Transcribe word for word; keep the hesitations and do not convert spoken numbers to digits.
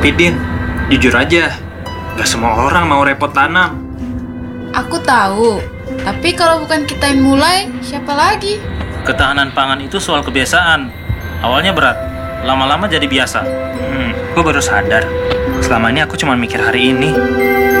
Tapi Din, jujur aja, gak semua orang mau repot tanam. Aku tahu, tapi kalau bukan kita yang mulai, siapa lagi? Ketahanan pangan itu soal kebiasaan. Awalnya berat, lama-lama jadi biasa. Hmm, gue baru sadar. Selama ini aku cuma mikir hari ini.